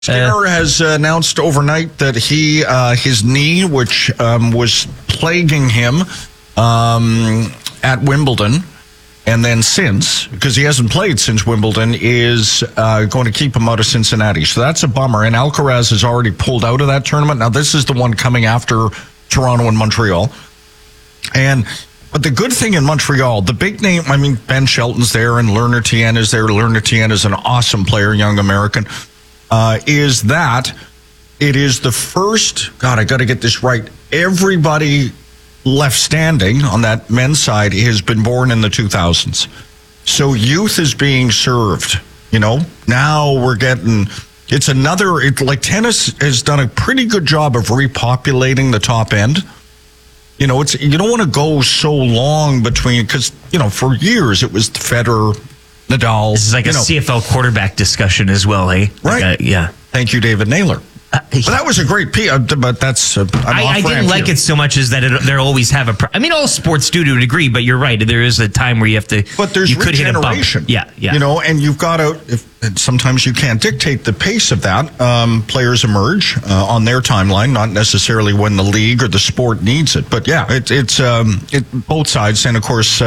Skinner has announced overnight that his knee, which was plaguing him at Wimbledon, and then since, because he hasn't played since Wimbledon, is going to keep him out of Cincinnati. So that's a bummer. And Alcaraz has already pulled out of that tournament. Now, this is the one coming after Toronto and Montreal. But the good thing in Montreal, the big name, I mean, Ben Shelton's there and Lerner Tien is there. Lerner Tien is an awesome player, young American. Is that it is the first, God, I got to get this right. Everybody left standing on that men's side has been born in the 2000s. So youth is being served, Now we're getting, like tennis has done a pretty good job of repopulating the top end. You don't want to go so long between, because, for years it was Federer, Nadal. This is like a CFL quarterback discussion as well, eh? Right. Yeah. Thank you, David Naylor. Well, that was a great piece, but that's... I didn't like it so much as that they always have all sports do to a degree, but you're right. There is a time where you have to... But there's regeneration. Yeah. And you've got to... sometimes you can't dictate the pace of that. Players emerge on their timeline, not necessarily when the league or the sport needs it. But yeah, it's both sides. And of course,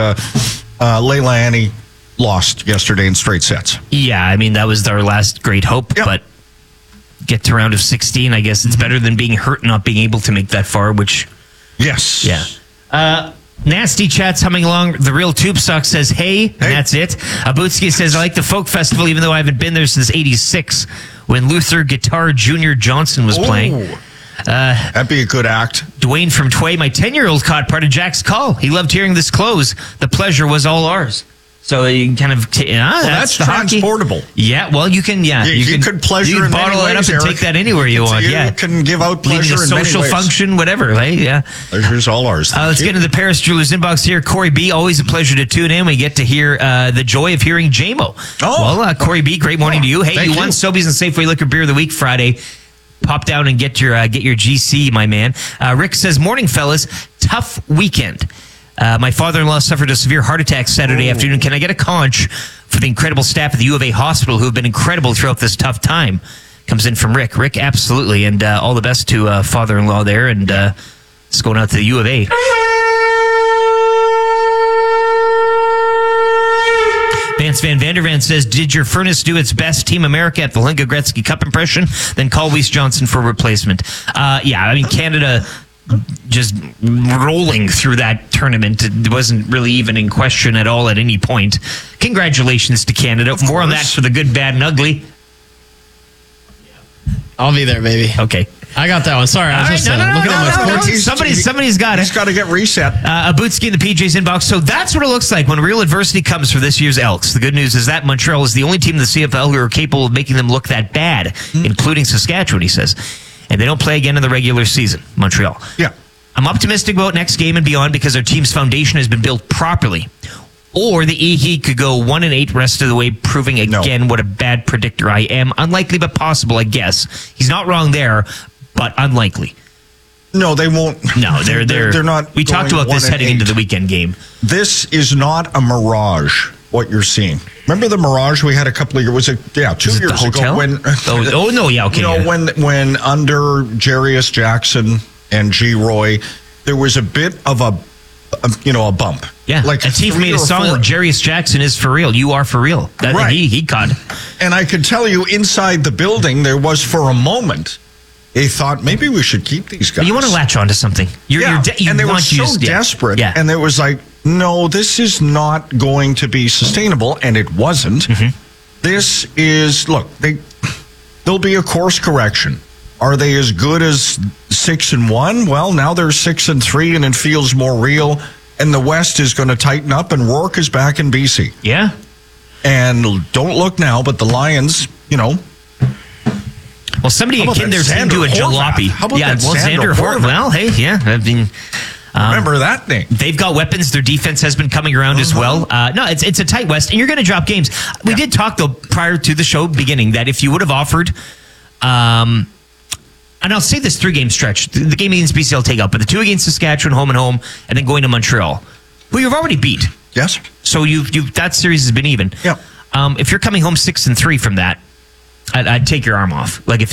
Leila Annie lost yesterday in straight sets. Yeah, that was our last great hope, but get to round of 16, I guess it's better than being hurt and not being able to make that far, which... Yes. Yeah. Nasty Chat's humming along. The Real Tube Sock says, hey, and that's it. Abutsky says, I like the folk festival, even though I haven't been there since 86, when Luther Guitar Jr. Johnson was playing. That'd be a good act. Dwayne from Tway, my 10-year-old caught part of Jack's call. He loved hearing this close. The pleasure was all ours. So you can kind of... that's transportable. Hockey. Yeah, well, you can... Yeah, you could pleasure you can in bottle many it ways, up and Eric. take that anywhere you want. You can give out pleasure in many social ways. Function, whatever, right? Yeah. Pleasure's all ours. Let's get into the Paris Jewelers inbox here. Corey B, always a pleasure to tune in. We get to hear the joy of hearing JMO. Corey B, great morning to you. Hey, you won Sobeys and Safeway Liquor Beer of the Week Friday. Pop down and get your GC, my man. Rick says, morning, fellas. Tough weekend. My father-in-law suffered a severe heart attack Saturday afternoon. Can I get a conch for the incredible staff at the U of A hospital who have been incredible throughout this tough time? Comes in from Rick. Rick, absolutely. And all the best to father-in-law there. And it's going out to the U of A. Vance Van Vandervan says, did your furnace do its best Team America at the Hlinka Gretzky Cup impression? Then call Weiss Johnson for replacement. Canada... just rolling through that tournament. It wasn't really even in question at all at any point. Congratulations to Canada. More on that for the good, bad, and ugly. I'll be there, baby. Okay. I got that one. Sorry, I was looking at my score. Somebody's got it. He's got to get reset. Abutsky in the PJ's inbox. So that's what it looks like when real adversity comes for this year's Elks. The good news is that Montreal is the only team in the CFL who are capable of making them look that bad, including Saskatchewan, he says. And they don't play again in the regular season, Montreal. Yeah. I'm optimistic about next game and beyond because our team's foundation has been built properly. Or the Heat could go 1-8 rest of the way, proving again what a bad predictor I am. Unlikely, but possible, I guess. He's not wrong there, but unlikely. No, they won't. No, they're not. We talked about this heading into the weekend game. This is not a mirage, what you're seeing. Remember the mirage we had a couple of years? Was it 2 years the hotel? ago? When under Jarius Jackson and G. Roy, there was a bit of a bump. Yeah, like Atif made a song. Jarius Jackson is for real. You are for real. Right. He caught. And I could tell you, inside the building, there was for a moment. They thought maybe we should keep these guys. But you want to latch onto something. And they were so desperate. Yeah. And it was like, no, this is not going to be sustainable, and it wasn't. Mm-hmm. This is, there'll be a course correction. Are they as good as 6-1? Well, now they're 6-3, and it feels more real. And the West is going to tighten up, and Rourke is back in BC. Yeah. And don't look now, but the Lions, Well, somebody akin their team to a jalopy. How about that Xander Horvath? Well, hey, yeah. Remember that name. They've got weapons. Their defense has been coming around as well. No, it's a tight West, and you're going to drop games. We did talk, though, prior to the show beginning, that if you would have offered, and I'll say this 3-game stretch, the game against BC I'll take out, but the 2 against Saskatchewan, home and home, and then going to Montreal, who you've already beat. Yes. So that series has been even. Yeah. If you're coming home 6-3 from that, I'd take your arm off. Like if